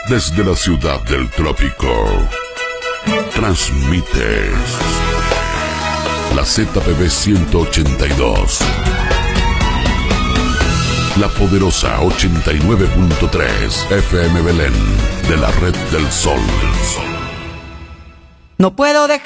desde la ciudad del trópico. Transmite la ZPB 182. La poderosa 89.3 FM Belén de la Red del Sol. No puedo dejar